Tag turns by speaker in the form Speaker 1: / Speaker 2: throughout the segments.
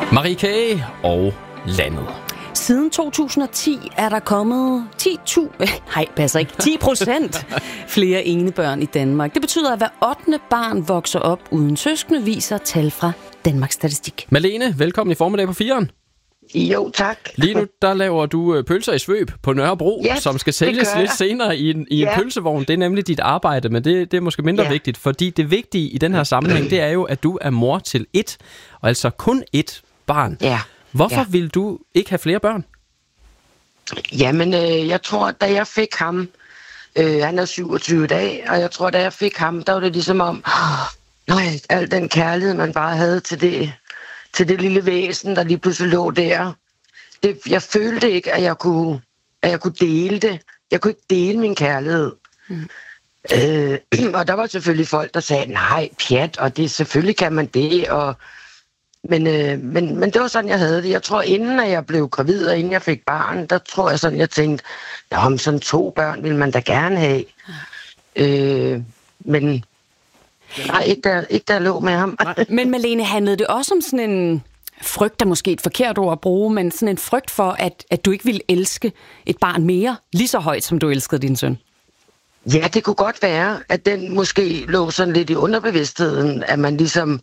Speaker 1: Marie K. og landet.
Speaker 2: Siden 2010 er der kommet 10% flere enebørn i Danmark. Det betyder, at hver 8. barn vokser op uden søskende, viser tal fra Danmarks Statistik.
Speaker 1: Malene, velkommen i formiddag på 4'eren.
Speaker 3: Jo, tak.
Speaker 1: Lige nu, der laver du pølser i svøb på Nørrebro, som skal sælges lidt senere i en pølsevogn. Det er nemlig dit arbejde, men det er måske mindre vigtigt, fordi det vigtige i den her sammenhæng, det er jo, at du er mor til ét, og altså kun ét barn.
Speaker 3: Ja.
Speaker 1: Hvorfor vil du ikke have flere børn?
Speaker 3: Jamen, jeg tror, da jeg fik ham, han er 27 dage, og jeg tror, da jeg fik ham, der var det ligesom om, al den kærlighed, man bare havde til det lille væsen, der lige pludselig lå der. Jeg følte ikke, at jeg kunne dele det. Jeg kunne ikke dele min kærlighed. Og der var selvfølgelig folk, der sagde, nej, pjat, og det selvfølgelig kan man det, Men det var sådan, jeg havde det. Jeg tror, inden jeg blev gravid, og inden jeg fik barn, der tror jeg sådan, jeg tænkte, om sådan 2 børn vil man da gerne have. Men nej, ikke da jeg lå med ham.
Speaker 2: Men Malene, handlede det også om sådan en frygt, der måske er et forkert ord at bruge, men sådan en frygt for, at du ikke ville elske et barn mere, lige så højt, som du elskede din søn?
Speaker 3: Ja, det kunne godt være, at den måske lå sådan lidt i underbevidstheden, at man ligesom,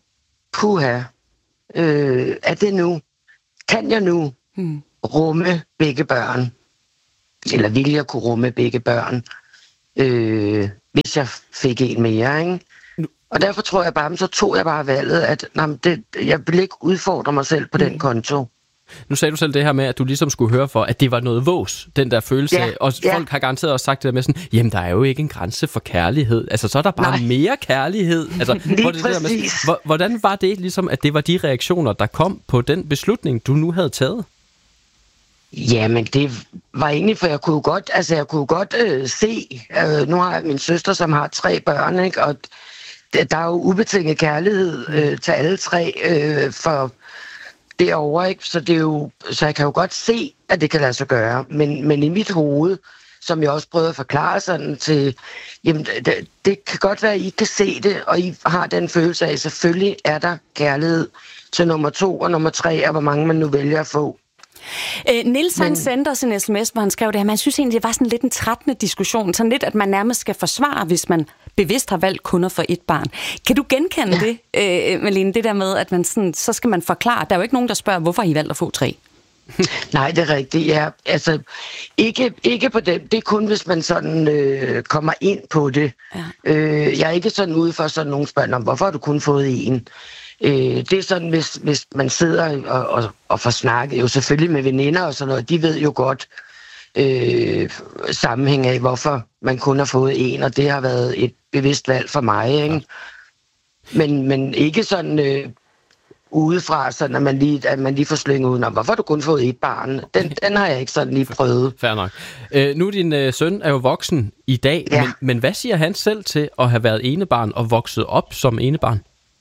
Speaker 3: er det nu? Kan jeg nu rumme begge børn? Eller vil jeg kunne rumme begge børn, hvis jeg fik en mere, ikke? Og derfor tror jeg bare, så tog jeg bare valget, at jeg ville ikke udfordre mig selv på den konto.
Speaker 1: Nu sagde du selv det her med, at du ligesom skulle høre for, at det var noget vås, den der følelse af. Og folk har garanteret også sagt det der med sådan, jamen der er jo ikke en grænse for kærlighed. Altså så er der bare mere kærlighed. Altså, hvordan var det ligesom, at det var de reaktioner, der kom på den beslutning, du nu havde taget? Jamen det var egentlig, for jeg kunne godt se, nu har jeg min søster, som har 3 børn, ikke? Og der er jo ubetinget kærlighed til alle 3 for derovre, ikke? Så jeg kan jo godt se, at det kan lade sig gøre. Men i mit hoved, som jeg også prøvede at forklare sådan til, jamen det kan godt være, at I kan se det, og I har den følelse af, at selvfølgelig er der kærlighed til nummer 2 og nummer 3, og hvor mange man nu vælger at få.
Speaker 2: Niels han sendte os en sms, hvor han skrev det her, man synes egentlig, det var sådan lidt en trættende diskussion, sådan lidt, at man nærmest skal forsvare, hvis man bevidst har valgt kun at få 1 barn. Kan du genkende det, Malene, det der med, at man sådan, så skal man forklare, der er jo ikke nogen, der spørger, hvorfor I valgt at få 3?
Speaker 3: Nej, det er rigtigt, ja. Altså, ikke på det. Det er kun, hvis man sådan kommer ind på det. Ja. Jeg er ikke sådan ude for sådan nogen spørgsmål om, hvorfor har du kun fået 1? Det er sådan, hvis man sidder og får snakket, jo selvfølgelig med veninder og sådan noget, de ved jo godt sammenhæng af, hvorfor man kun har fået 1, og det har været et bevidst valg for mig, ikke? Men ikke sådan udefra, sådan at man lige får slynget udenom. Hvorfor har du kun fået 1 barn? Den har jeg ikke sådan lige prøvet.
Speaker 1: Fair nok. Nu din søn er jo voksen i dag, men hvad siger han selv til at have været enebarn og vokset op som enebarn?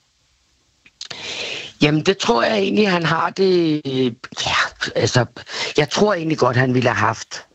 Speaker 3: Jamen, det tror jeg egentlig, han har det. Jeg tror egentlig godt, han ville have haft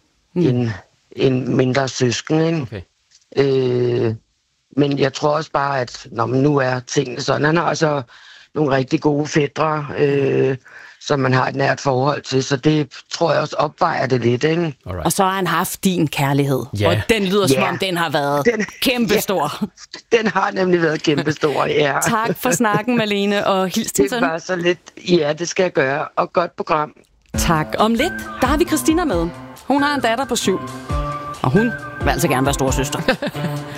Speaker 3: en mindre søsken, ikke? Okay. Men jeg tror også bare, at nu er tingene sådan. Han har altså nogle rigtig gode fætre, som man har et nært forhold til, så det tror jeg også opvejer det lidt, ikke?
Speaker 2: Alright. Og så har han haft din kærlighed, og den lyder som om, den har været kæmpestor.
Speaker 3: Den har nemlig været kæmpestor, ja.
Speaker 2: Tak for snakken, Malene, og hils din søn.
Speaker 3: Det var så lidt, det skal jeg gøre, og godt program.
Speaker 2: Tak. Om lidt, der har vi Christina med. Hun har en datter på 7, og hun vil altså gerne være storesøster.